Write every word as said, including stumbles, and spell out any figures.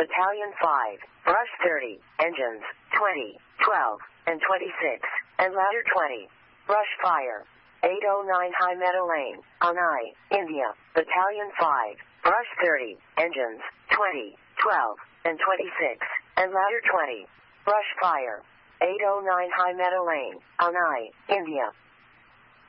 Battalion five, Brush thirty, Engines, twenty, twelve, and twenty-six, and Ladder twenty. Brush fire. eight oh nine High Meadow Lane, Anai, India, Battalion five, Brush thirty, Engines, twenty, twelve, and twenty-six, and Ladder twenty. Brush fire. eight oh nine High Meadow Lane, Anai, India,